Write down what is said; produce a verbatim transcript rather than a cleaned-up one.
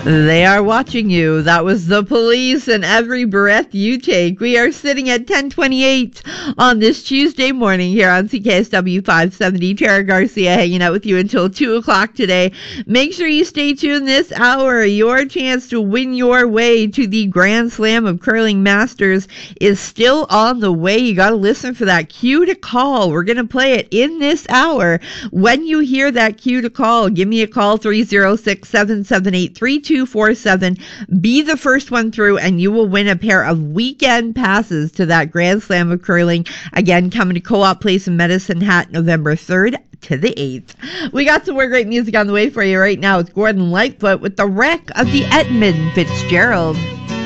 They are watching you. That was The Police and Every Breath You Take. We are sitting at ten twenty-eight on this Tuesday morning here on C K S W five seventy. Tara Garcia hanging out with you until two o'clock today. Make sure you stay tuned this hour. Your chance to win your way to the Grand Slam of Curling Masters is still on the way. You got to listen for that cue to call. We're going to play it in this hour. When you hear that cue to call, give me a call, three oh six, seven seven eight, three two four seven. Be the first one through, and you will win a pair of weekend passes to that Grand Slam of Curling. Again, coming to Co-op Place in Medicine Hat, November third to the eighth. We got some more great music on the way for you right now. It's Gordon Lightfoot with The Wreck of the Edmund Fitzgerald.